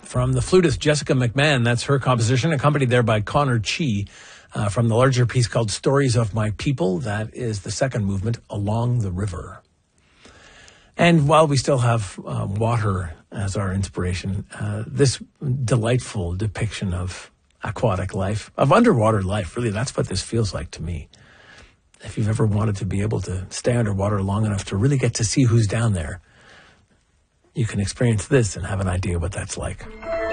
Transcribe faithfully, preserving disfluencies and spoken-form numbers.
from the flutist Jessica McMahon. That's her composition, accompanied there by Connor Chi uh, from the larger piece called Stories of My People. That is the second movement, Along the River. And while we still have uh, water as our inspiration, uh, this delightful depiction of aquatic life, of underwater life, really, that's what this feels like to me. If you've ever wanted to be able to stay underwater long enough to really get to see who's down there, you can experience this and have an idea what that's like.